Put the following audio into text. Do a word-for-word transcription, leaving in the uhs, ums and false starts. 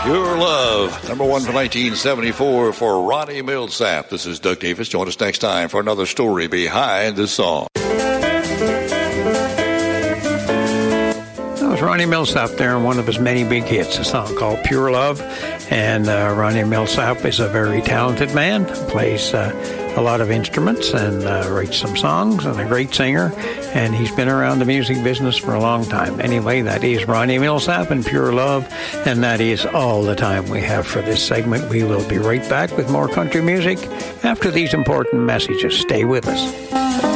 Pure Love, number one for nineteen seventy-four for Ronnie Milsap. This is Doug Davis. Join us next time for another story behind this song. That was Ronnie Milsap there in one of his many big hits, a song called Pure Love. And uh, Ronnie Milsap is a very talented man, plays uh, a lot of instruments and uh, writes some songs, and a great singer. And he's been around the music business for a long time. Anyway, that is Ronnie Milsap and Pure Love, and that is all the time we have for this segment. We will be right back with more country music after these important messages. Stay with us.